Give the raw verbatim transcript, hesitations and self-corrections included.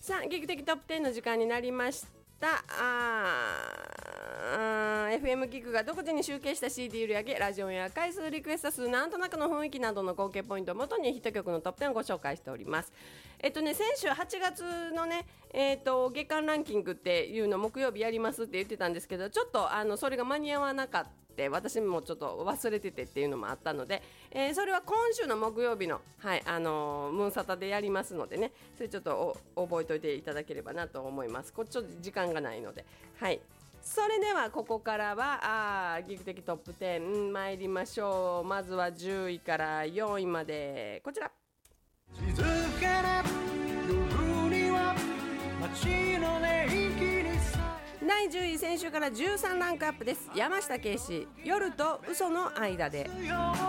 さあ劇的トップじゅうの時間になりました。あー エフエム ギグが独自に集計した シーディー 売り上げ、ラジオや回数、リクエスト数、なんとなくの雰囲気などの合計ポイントをもとにヒット曲のトップじゅうをご紹介しております。えっとね先週はちがつのね、えっと月間ランキングっていうの木曜日やりますって言ってたんですけど、ちょっとあのそれが間に合わなかった。私もちょっと忘れててっていうのもあったので、えー、それは今週の木曜日の、はいあのー、ムーンサタでやりますのでね、それちょっと覚えておいていただければなと思います。こっちちょっと時間がないので、はい、それではここからはあギグ的トップじゅう参りましょう。まずはじゅういからよんいまで、こちら。静かな夜には街の寝息にだいじゅうい、先週からじゅうさんランクアップです。山下敬史、夜と嘘の間で。